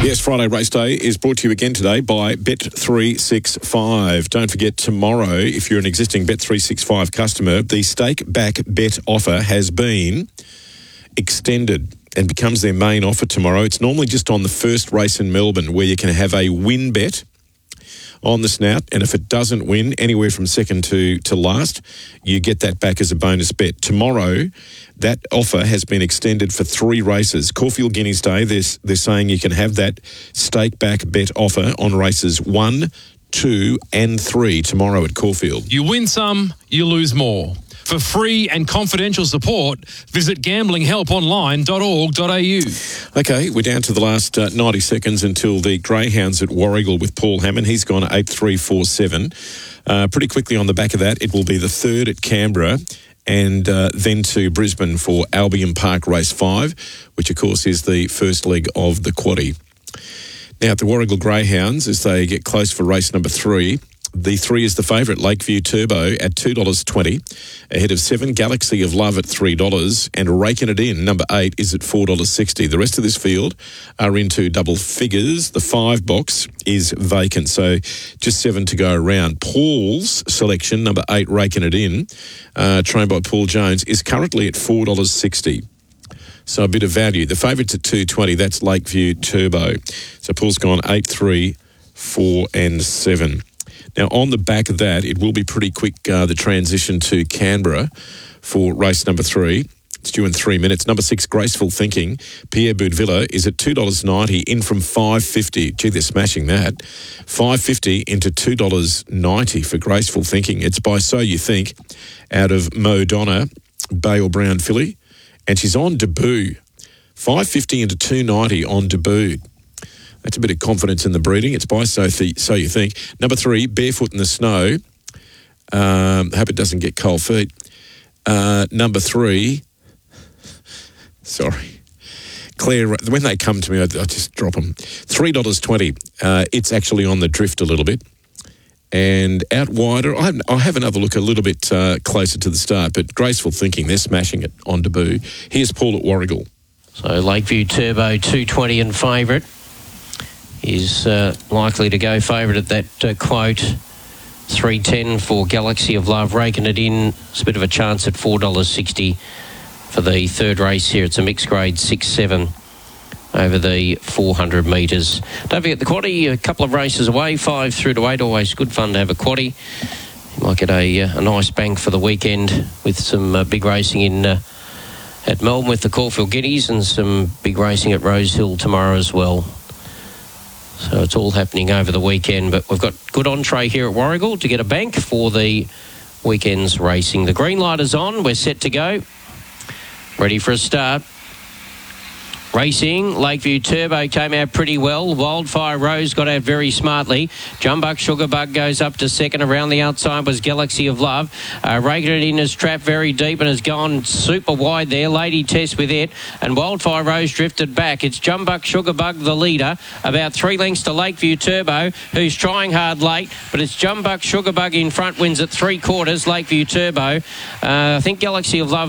Yes, Friday Race Day is brought to you again today by Bet365. Don't forget, tomorrow, if you're an existing Bet365 customer, the stake back bet offer has been extended and becomes their main offer tomorrow. It's normally just on the first race in Melbourne where you can have a win bet on the snout, and if it doesn't win anywhere from second to last, you get that back as a bonus bet. Tomorrow, that offer has been extended for 3 races. Caulfield Guineas Day, they're saying you can have that stake back bet offer on races 1, 2 and 3 tomorrow at Caulfield. You win some, you lose more. For free and confidential support, visit gamblinghelponline.org.au. Okay, we're down to the last 90 seconds until the Greyhounds at Warragul with Paul Hammond. He's gone 8-3-4-7. Pretty quickly on the back of that, it will be the third at Canberra and then to Brisbane for Albion Park Race 5, which of course is the first leg of the quaddie. Now, at the Warragul Greyhounds, as they get close for race number 3, the 3 is the favourite, Lakeview Turbo, at $2.20, ahead of 7, Galaxy of Love at $3, and Raking It In, number 8, is at $4.60. The rest of this field are into double figures. The 5 box is vacant, so just 7 to go around. Paul's selection, number 8, Raking It In, trained by Paul Jones, is currently at $4.60. So a bit of value. The favourite's at $2.20, that's Lakeview Turbo. So Paul's gone 8, 3, 4 and 7. Now, on the back of that, it will be pretty quick, the transition to Canberra for race number 3. It's due in 3 minutes. Number 6, Graceful Thinking. Pierre Boudvilla is at $2.90, in from $5.50. Gee, they're smashing that. $5.50 into $2.90 for Graceful Thinking. It's by So You Think, out of Mo Donna, Bale Brown filly. And she's on debut. $5.50 into $2.90 on debut. That's a bit of confidence in the breeding. It's by So You Think. Number 3, Barefoot in the Snow. Hope it doesn't get cold feet. Number 3, sorry. Claire, when they come to me, I just drop them. $3.20. It's actually on the drift a little bit. And out wider, I'll have another look a little bit closer to the start, but Graceful Thinking, they're smashing it on debut. Here's Paul at Warragul. So Lakeview Turbo, $2.20 in favourite. Is likely to go favourite at that quote. $3.10 for Galaxy of Love. Raking It In, it's a bit of a chance at $4.60 for the third race here. It's a mixed grade 6-7 over the 400 metres. Don't forget the quaddie, a couple of races away, 5 through to 8. Always good fun to have a quaddie. You might get a nice bank for the weekend with some big racing in at Melbourne with the Caulfield Guineas and some big racing at Rosehill tomorrow as well. So it's all happening over the weekend, but we've got good entree here at Warragul to get a bank for the weekend's racing. The green light is on. We're set to go. Ready for a start. Racing, Lakeview Turbo came out pretty well. Wildfire Rose got out very smartly. Jumbuck Sugarbug goes up to second. Around the outside was Galaxy of Love. Raking It In has trapped very deep and has gone super wide there. Lady Test with it. And Wildfire Rose drifted back. It's Jumbuck Sugarbug, the leader. About 3 lengths to Lakeview Turbo, who's trying hard late. But it's Jumbuck Sugarbug in front, wins at 3/4. Lakeview Turbo. I think Galaxy of Love